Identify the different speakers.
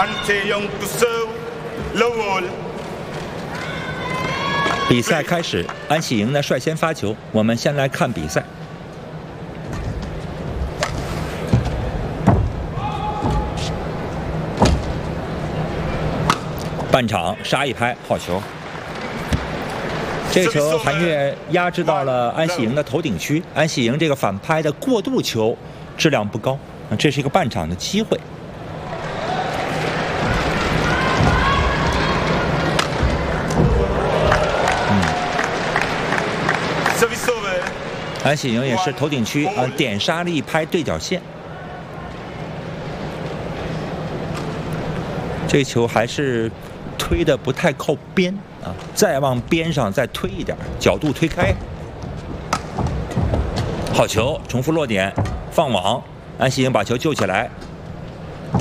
Speaker 1: Antaeyong to serve Lowell。
Speaker 2: 比赛开始，安喜莹呢率先发球。我们先来看比赛。半场杀一拍，好球。这球韩悦压制到了安喜莹的头顶区，安喜莹这个反拍的过渡球质量不高，这是一个半场的机会。安喜莹也是头顶区点杀了一拍对角线，这球还是推的不太靠边啊，再往边上再推一点，角度推开。好球，重复落点，放网，安喜莹把球救起来。